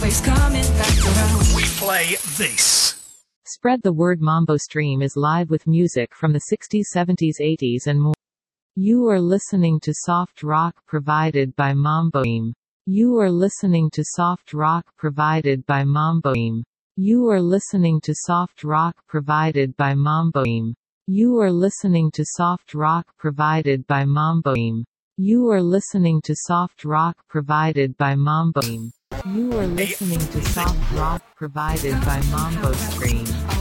always coming back around. We play this. Spread the word. Mambo Stream is live with music from the 60s, 70s, 80s and more. You are listening to soft rock provided by Mambo Stream. You are listening to soft rock provided by Mambo Stream. You are listening to soft rock provided by Mambo Stream. You are listening to soft rock provided by Mambo Stream. You are listening to soft rock provided by Mambo Stream. You are listening to soft rock provided by Mambo Stream.